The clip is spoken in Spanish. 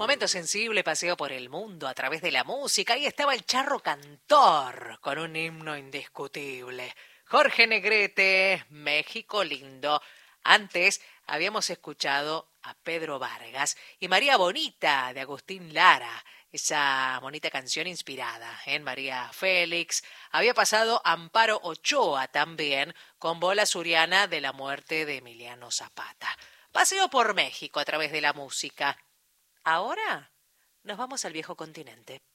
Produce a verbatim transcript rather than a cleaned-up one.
Momento sensible, paseo por el mundo a través de la música. Ahí estaba el Charro Cantor con un himno indiscutible. Jorge Negrete, México lindo. Antes habíamos escuchado a Pedro Vargas y María Bonita de Agustín Lara, esa bonita canción inspirada en María Félix. Había pasado Amparo Ochoa también con Bola Suriana de la muerte de Emiliano Zapata. Paseo por México a través de la música. Ahora nos vamos al viejo continente.